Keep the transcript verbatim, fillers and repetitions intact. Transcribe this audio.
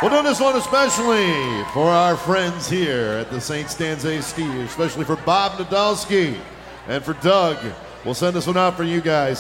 We'll do this one especially for our friends here at the Saint Stan's A Steve, especially for Bob Nadolski and for Doug. We'll send this one out for you guys.